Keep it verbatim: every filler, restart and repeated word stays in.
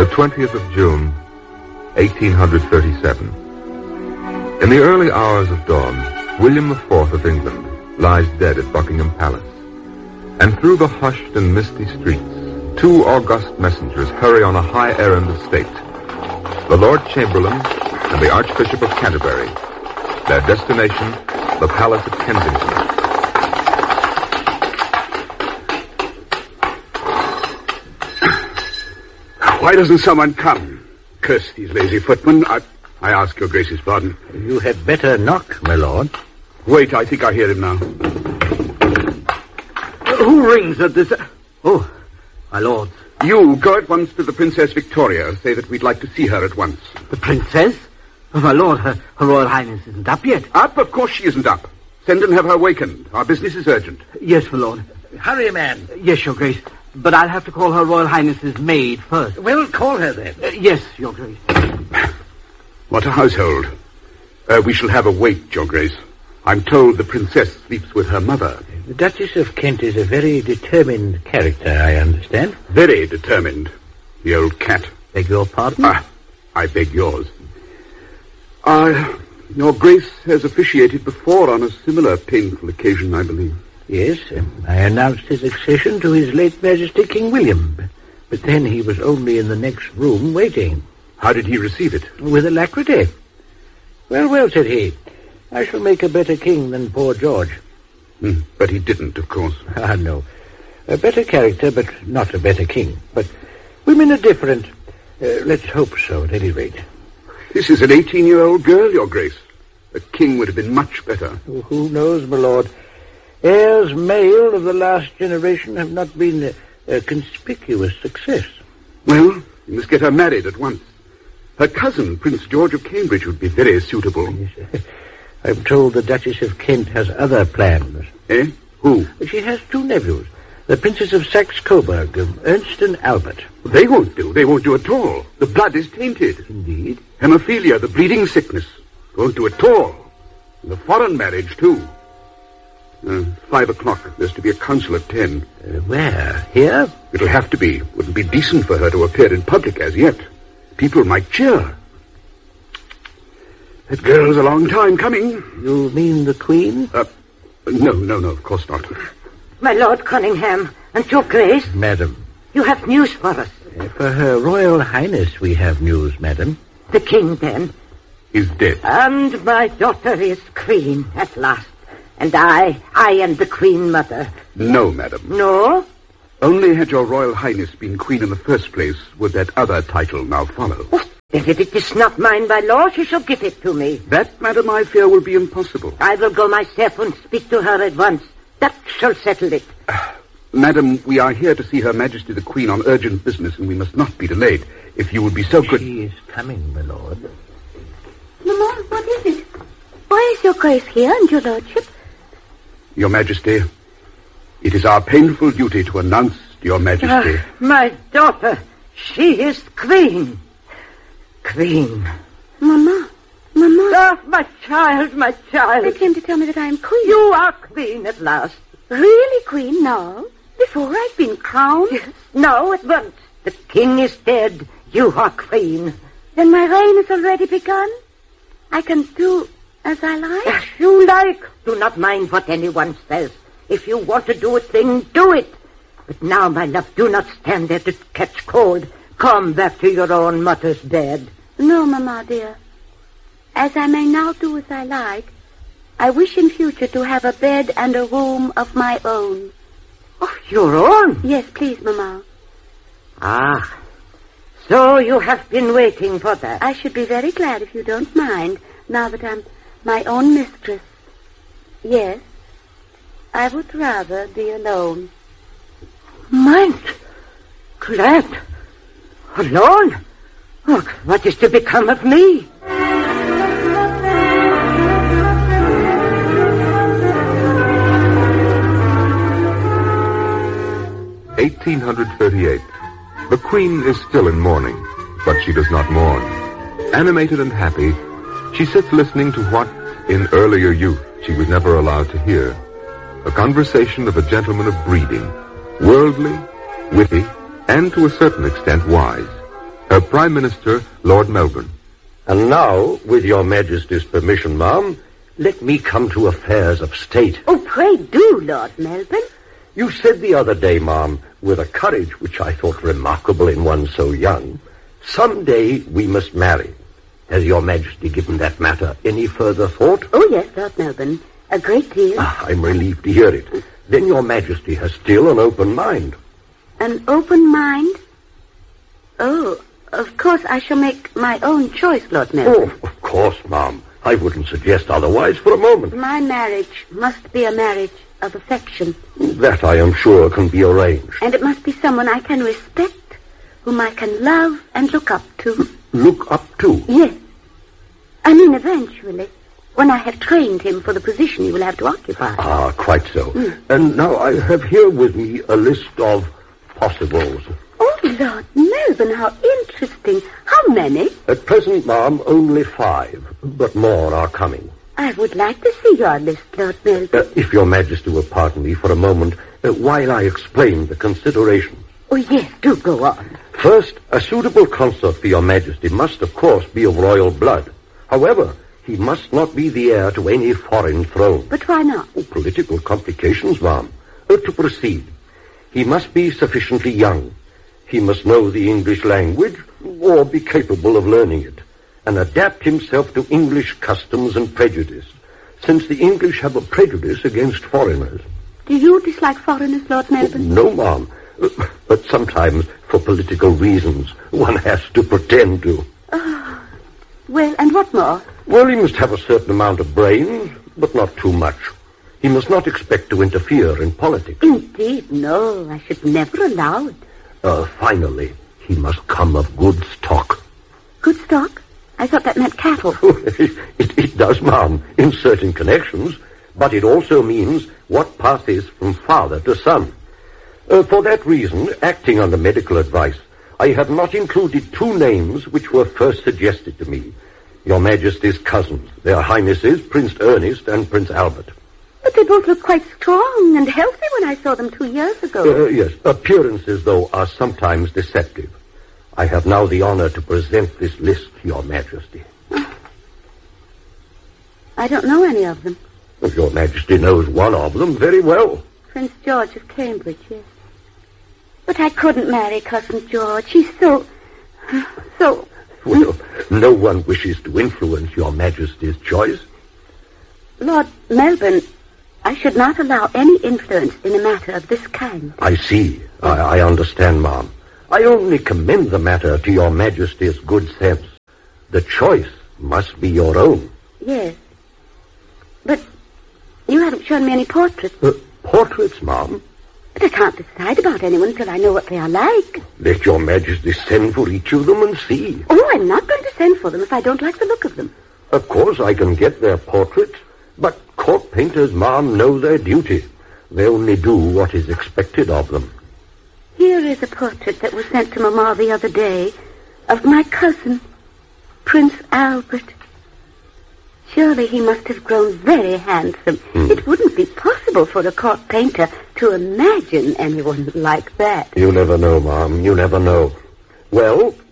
twentieth of June, eighteen thirty-seven. In the early hours of dawn, William the Fourth of England lies dead at Buckingham Palace. And through the hushed and misty streets, two august messengers hurry on a high errand of state. The Lord Chamberlain and the Archbishop of Canterbury. Their destination, the Palace at Kensington. Why doesn't someone come? Curse these lazy footmen. I, I ask your Grace's pardon. You had better knock, my lord. Wait, I think I hear him now. Who rings at this... Oh, my lord. You go at once to the Princess Victoria. Say that we'd like to see her at once. The princess? Oh, my lord, her, her Royal Highness isn't up yet. Up? Of course she isn't up. Send and have her wakened. Our business is urgent. Yes, my lord. Hurry, man. Yes, your Grace. But I'll have to call her Royal Highness's maid first. Well, call her then. Uh, yes, your Grace. What a household. Uh, we shall have a wait, your Grace. I'm told the princess sleeps with her mother. The Duchess of Kent is a very determined character, I understand. Very determined. The old cat. Beg your pardon? Ah, I beg yours. Ah, your Grace has officiated before on a similar painful occasion, I believe. Yes, um, I announced his accession to His late Majesty King William. But then he was only in the next room waiting. How did he receive it? With alacrity. Well, well, said he. I shall make a better king than poor George. Hmm, but he didn't, of course. Ah, no. A better character, but not a better king. But women are different. Uh, let's hope so, at any rate. This is an eighteen-year-old girl, your Grace. A king would have been much better. Who knows, my lord? Heirs male of the last generation have not been a, a conspicuous success. Well, you must get her married at once. Her cousin, Prince George of Cambridge, would be very suitable. Yes. I'm told the Duchess of Kent has other plans. Eh? Who? She has two nephews, the Princes of Saxe-Coburg, um, Ernst and Albert. They won't do. They won't do at all. The blood is tainted. Indeed. Hemophilia, the bleeding sickness, won't do at all. And the foreign marriage, too. Uh, five o'clock. There's to be a council at ten. Uh, where? Here? It'll have to be. Wouldn't be decent for her to appear in public as yet. People might cheer. That girl's a long time coming. You mean the Queen? Uh, no, no, no, of course not. My Lord Cunningham, and your Grace. Madam. You have news for us. Uh, for Her Royal Highness we have news, madam. The king, then. He's dead. And my daughter is queen at last. And I, I am the Queen Mother. No, madam. No? Only had your Royal Highness been queen in the first place, would that other title now follow. Oh, if it is not mine by law, she shall give it to me. That, madam, I fear will be impossible. I will go myself and speak to her at once. That shall settle it. Uh, madam, we are here to see Her Majesty the Queen on urgent business, and we must not be delayed. If you would be so good... She is coming, my lord. Mamma, what is it? Why is your Grace here and your Lordship? Your Majesty, it is our painful duty to announce to your Majesty... Uh, my daughter, she is queen. Queen. Mamma, Mamma. Oh, my child, my child. They came to tell me that I am queen. You are queen at last. Really queen now? Before I've been crowned? Yes. No, at once. The king is dead. You are queen. Then my reign has already begun? I can do as I like? As you like. Do not mind what anyone says. If you want to do a thing, do it. But now, my love, do not stand there to catch cold. Come back to your own mother's bed. No, Mamma, dear. As I may now do as I like, I wish in future to have a bed and a room of my own. Of your own? Yes, please, Mamma. Ah, so you have been waiting for that. I should be very glad if you don't mind, now that I'm my own mistress. Yes, I would rather be alone. Mind? Glad? Alone? Oh, what is to become of me? eighteen thirty-eight. The Queen is still in mourning, but she does not mourn. Animated and happy, she sits listening to what, in earlier youth, she was never allowed to hear. A conversation of a gentleman of breeding, worldly, witty, and to a certain extent wise. Her her Prime Minister, Lord Melbourne. And now, with your Majesty's permission, ma'am, let me come to affairs of state. Oh, pray do, Lord Melbourne. You said the other day, ma'am, with a courage which I thought remarkable in one so young, some day we must marry. Has your Majesty given that matter any further thought? Oh, yes, Lord Melbourne. A great deal. Ah, I'm relieved to hear it. Then your Majesty has still an open mind. An open mind? Oh, of course I shall make my own choice, Lord Melbourne. Oh, of course, ma'am. I wouldn't suggest otherwise for a moment. My marriage must be a marriage of affection. That, I am sure, can be arranged. And it must be someone I can respect, whom I can love and look up to. Look up to? Yes. I mean, eventually, when I have trained him for the position he will have to occupy. Ah, quite so. Mm. And now I have here with me a list of possibles. Oh, Lord Melbourne, how interesting. How many? At present, ma'am, only five, but more are coming. I would like to see your list, Lord Melbourne. Uh, if your Majesty will pardon me for a moment, uh, while I explain the considerations. Oh, yes, do go on. First, a suitable consort for your Majesty must, of course, be of royal blood. However, he must not be the heir to any foreign throne. But why not? Oh, political complications, ma'am. Uh, to proceed, he must be sufficiently young. He must know the English language, or be capable of learning it, and adapt himself to English customs and prejudice, since the English have a prejudice against foreigners. Do you dislike foreigners, Lord Melbourne? No, ma'am. Uh, but sometimes, for political reasons, one has to pretend to. Oh, well, and what more? Well, he must have a certain amount of brains, but not too much. He must not expect to interfere in politics. Indeed, no. I should never allow it. Uh, finally, he must come of good stock. Good stock? I thought that meant cattle. it, it does, ma'am, in certain connections, but it also means what passes from father to son. Uh, for that reason, acting under medical advice, I have not included two names which were first suggested to me. Your Majesty's cousins, their Highnesses, Prince Ernest and Prince Albert. But they both look quite strong and healthy when I saw them two years ago. Uh, yes, appearances, though, are sometimes deceptive. I have now the honor to present this list to your Majesty. I don't know any of them. Your Majesty knows one of them very well. Prince George of Cambridge, yes. But I couldn't marry Cousin George. He's so... so... Well, no one wishes to influence your Majesty's choice. Lord Melbourne, I should not allow any influence in a matter of this kind. I see. I, I understand, ma'am. I only commend the matter to your Majesty's good sense. The choice must be your own. Yes. But you haven't shown me any portraits. Uh, portraits, ma'am? But I can't decide about anyone till I know what they are like. Let your Majesty send for each of them and see. Oh, I'm not going to send for them if I don't like the look of them. Of course I can get their portraits, but court painters, ma'am, know their duty. They only do what is expected of them. Here is a portrait that was sent to Mamma the other day of my cousin, Prince Albert. Surely he must have grown very handsome. Hmm. It wouldn't be possible for a court painter to imagine anyone like that. You never know, ma'am. You never know. Well,